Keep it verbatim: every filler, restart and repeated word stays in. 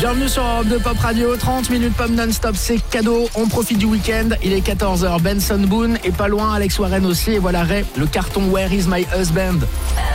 Bienvenue sur Europe deux Pop Radio, trente minutes pop non-stop, c'est cadeau, on profite du week-end, il est quatorze heures, Benson Boone et pas loin Alex Warren aussi, et voilà Ray, le carton Where is my husband.